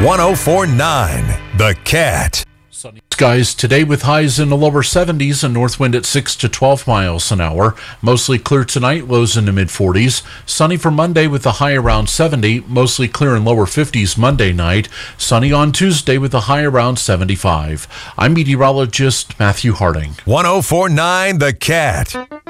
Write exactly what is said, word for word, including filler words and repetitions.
one oh four point nine The Cat. Sunny skies today with highs in the lower seventies and north wind at six to twelve miles an hour. Mostly clear tonight, lows in the mid forties. Sunny for Monday with a high around seventy. Mostly clear in lower fifties Monday night. Sunny on Tuesday with a high around seventy-five. I'm meteorologist Matthew Harding. one oh four point nine The Cat.